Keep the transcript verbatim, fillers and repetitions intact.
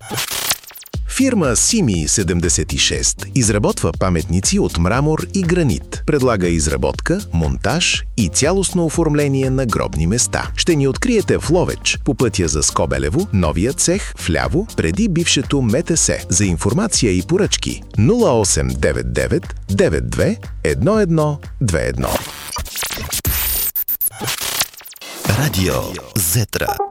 Фирма Сими седемдесет и шест изработва паметници от мрамор и гранит. Предлага изработка, монтаж и цялостно оформление на гробни места. Ще ни откриете в Ловеч, по пътя за Скобелево, новия цех, вляво, преди бившето МТС. За информация и поръчки нула осем девет девет девет две едно едно две едно. Радио Зетра.